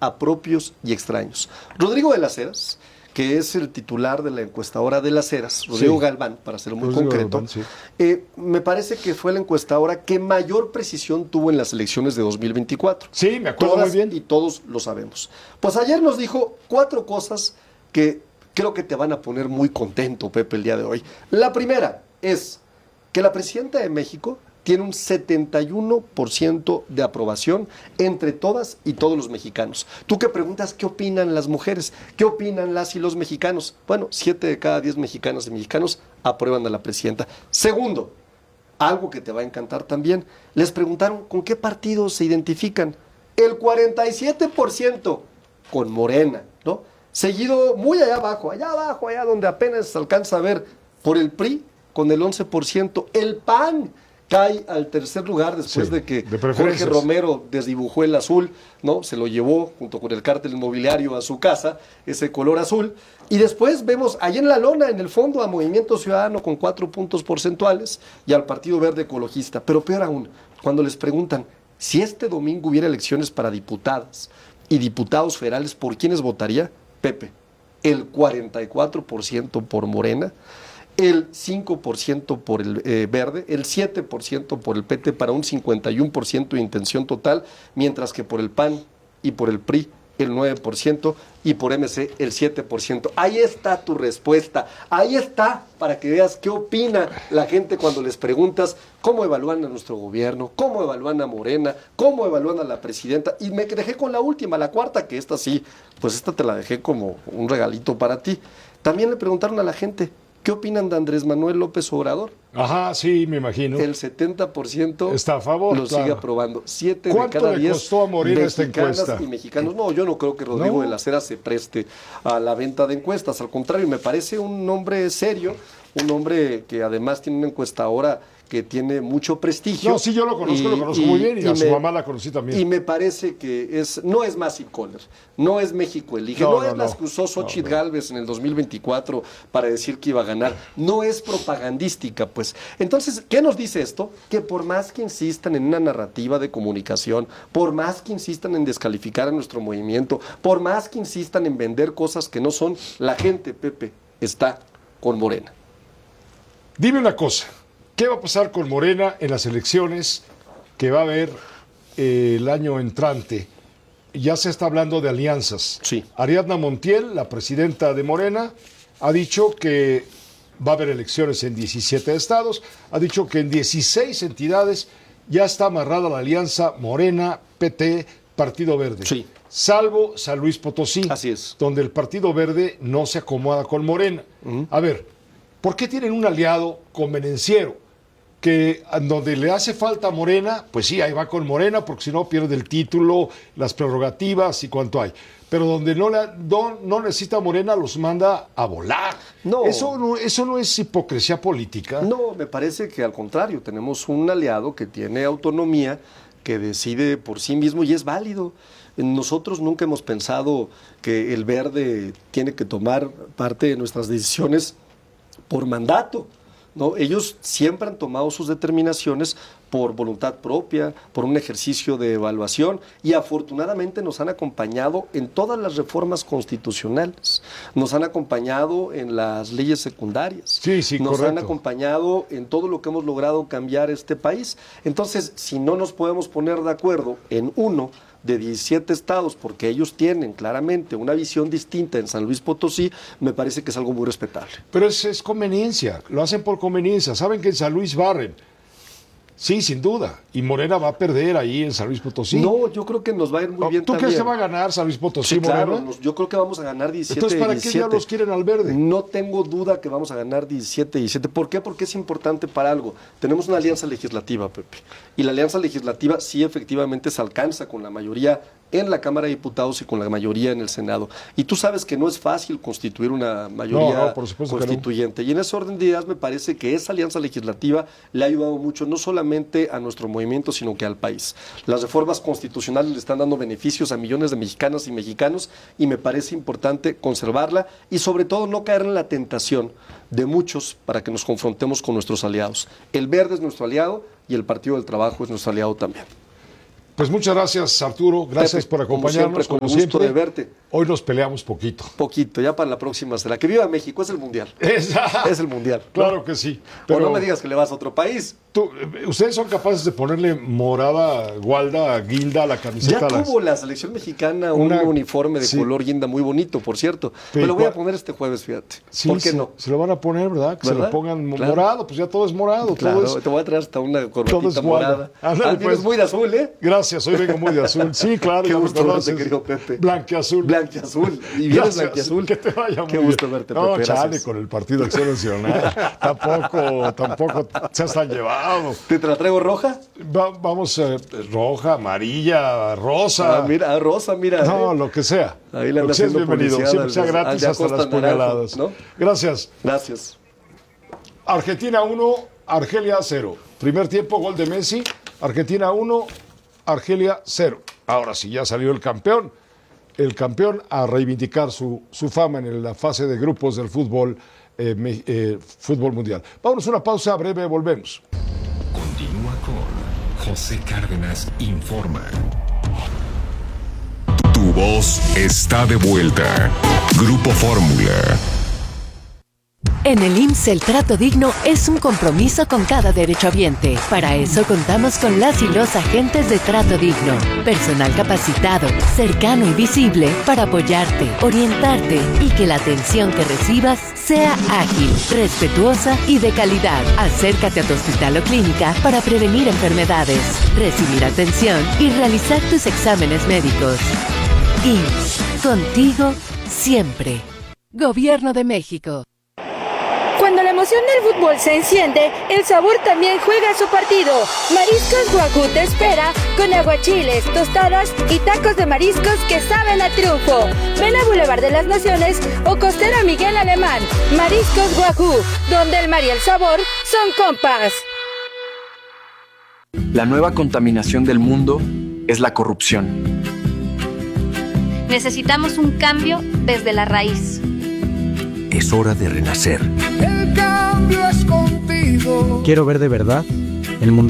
a propios y extraños. Rodrigo de las Heras, que es el titular de la encuestadora de las Heras, Rodrigo Galván, para ser muy concreto, Galván, sí. Me parece que fue la encuestadora que mayor precisión tuvo en las elecciones de 2024. Sí, me acuerdo Todas muy bien. y todos lo sabemos. Pues ayer nos dijo 4 cosas que creo que te van a poner muy contento, Pepe, el día de hoy. La primera es que la presidenta de México tiene un 71% de aprobación entre todas y todos los mexicanos. Tú que preguntas qué opinan las mujeres, qué opinan las y los mexicanos. Bueno, 7 de cada 10 mexicanas y mexicanos aprueban a la presidenta. Segundo, algo que te va a encantar también, les preguntaron con qué partido se identifican. El 47% con Morena, ¿no? Seguido muy allá abajo, allá donde apenas se alcanza a ver, por el PRI con el 11%. El PAN cae al tercer lugar después de que Jorge Romero desdibujó el azul, ¿no? Se lo llevó junto con el cártel inmobiliario a su casa, ese color azul. Y después vemos ahí en la lona, en el fondo, a Movimiento Ciudadano con 4 puntos porcentuales y al Partido Verde Ecologista. Pero peor aún, cuando les preguntan si este domingo hubiera elecciones para diputadas y diputados federales, ¿por quiénes votaría? Pepe, el 44% por Morena, el 5% por el Verde, el 7% por el PT, para un 51% de intención total, mientras que por el PAN y por el PRI el 9% y por MC el 7%. Ahí está tu respuesta, ahí está para que veas qué opina la gente cuando les preguntas cómo evalúan a nuestro gobierno, cómo evalúan a Morena, cómo evalúan a la presidenta. Y me dejé con la última, la cuarta, que esta sí, pues esta te la dejé como un regalito para ti. También le preguntaron a la gente, ¿qué opinan de Andrés Manuel López Obrador? Ajá, sí, me imagino. El 70% está a favor, lo sigue aprobando. 7 de ¿Cuánto cada le 10 costó a Morena esta encuesta? Y mexicanos. No, yo no creo que Rodrigo de las Heras se preste a la venta de encuestas. Al contrario, me parece un hombre serio, un hombre que además tiene una encuestadora que tiene mucho prestigio. No, sí, yo lo conozco muy bien y a su mamá la conocí también. Y me parece que no es Massive Caller, no es México Elige, no es las que usó Xochitl Gálvez en el 2024 para decir que iba a ganar, no es propagandística, pues. Entonces, ¿qué nos dice esto? Que por más que insistan en una narrativa de comunicación, por más que insistan en descalificar a nuestro movimiento, por más que insistan en vender cosas que no son, la gente, Pepe, está con Morena. Dime una cosa. ¿Qué va a pasar con Morena en las elecciones que va a haber el año entrante? Ya se está hablando de alianzas. Sí. Ariadna Montiel, la presidenta de Morena, ha dicho que va a haber elecciones en 17 estados, ha dicho que en 16 entidades ya está amarrada la alianza Morena, PT, Partido Verde. Sí. Salvo San Luis Potosí. Así es. Donde el Partido Verde no se acomoda con Morena. A ver, ¿por qué tienen un aliado convenenciero? Que donde le hace falta a Morena, pues sí, ahí va con Morena, porque si no pierde el título, las prerrogativas y cuánto hay. Pero donde no necesita Morena, los manda a volar. No. Eso no es hipocresía política. No, me parece que al contrario, tenemos un aliado que tiene autonomía, que decide por sí mismo y es válido. Nosotros nunca hemos pensado que el Verde tiene que tomar parte de nuestras decisiones por mandato. ¿No? Ellos siempre han tomado sus determinaciones por voluntad propia, por un ejercicio de evaluación y afortunadamente nos han acompañado en todas las reformas constitucionales, nos han acompañado en las leyes secundarias, nos han acompañado en todo lo que hemos logrado cambiar este país. Entonces, si no nos podemos poner de acuerdo en uno de 17 estados, porque ellos tienen claramente una visión distinta en San Luis Potosí, me parece que es algo muy respetable. Pero es conveniencia, lo hacen por conveniencia. Saben que en San Luis barren. Sí, sin duda. Y Morena va a perder ahí en San Luis Potosí. No, yo creo que nos va a ir muy bien. ¿Tú también. crees que va a ganar San Luis Potosí, sí, claro, Morena? Yo creo que vamos a ganar 17. Entonces, ¿para 17. qué ya los quieren al Verde? No tengo duda que vamos a ganar 17. ¿Por qué? Porque es importante para algo. Tenemos una alianza legislativa, Pepe. Y la alianza legislativa sí efectivamente se alcanza con la mayoría en la Cámara de Diputados y con la mayoría en el Senado. Y tú sabes que no es fácil constituir una mayoría constituyente. Y en ese orden de ideas me parece que esa alianza legislativa le ha ayudado mucho, no solamente a nuestro movimiento, sino que al país. Las reformas constitucionales le están dando beneficios a millones de mexicanas y mexicanos y me parece importante conservarla y sobre todo no caer en la tentación de muchos para que nos confrontemos con nuestros aliados. El Verde es nuestro aliado y el Partido del Trabajo es nuestro aliado también. Pues muchas gracias, Arturo. Gracias Pepe, por acompañarnos. Como gusto de verte. Hoy nos peleamos poquito. Poquito, ya para la próxima será. Que viva México, es el Mundial. Es el Mundial. Claro que sí. Pero no me digas que le vas a otro país. ¿Ustedes son capaces de ponerle morada, gualda, guinda a la camiseta? Ya tuvo la selección mexicana un uniforme de color guinda muy bonito, por cierto. Me lo voy a poner este jueves, fíjate. Sí, ¿por qué no? Se lo van a poner, ¿verdad? Que se lo pongan morado, pues ya todo es morado. Claro, todo es, te voy a traer hasta una corbatita morada. Pues, muy de azul, ¿eh? Gracias, hoy vengo muy de azul. Sí, claro. Qué gusto verte, querido Pepe. Blanquiazul. Y vienes blanquiazul. Que te vaya muy Qué gusto verte, Pepe. No, chale, con el Partido Acción Nacional. tampoco seas tan llevado. ¿Te la traigo roja? Vamos, roja, amarilla, rosa. Rosa, mira. No, lo que sea. Ahí le andas haciendo bienvenido. Siempre sea gratis hasta las puñaladas. ¿No? Gracias. Argentina 1, Argelia 0. Primer tiempo, gol de Messi. Argentina 1, Argelia 0. Ahora sí, ya salió el campeón. El campeón a reivindicar su fama en la fase de grupos del fútbol, fútbol mundial. Vámonos a una pausa breve, volvemos. Continúa con José Cárdenas Informa. Tu voz está de vuelta. Grupo Fórmula. En el IMSS el trato digno es un compromiso con cada derechohabiente. Para eso contamos con las y los agentes de Trato Digno. Personal capacitado, cercano y visible para apoyarte, orientarte y que la atención que recibas sea ágil, respetuosa y de calidad. Acércate a tu hospital o clínica para prevenir enfermedades, recibir atención y realizar tus exámenes médicos. IMSS, contigo siempre. Gobierno de México. Cuando la emoción del fútbol se enciende, el sabor también juega su partido. Mariscos Wagyu te espera con aguachiles, tostadas y tacos de mariscos que saben a triunfo. Ven a Boulevard de las Naciones o Costera Miguel Alemán. Mariscos Wagyu, donde el mar y el sabor son compas. La nueva contaminación del mundo es la corrupción. Necesitamos un cambio desde la raíz. Es hora de renacer. El cambio es contigo. Quiero ver de verdad el mundo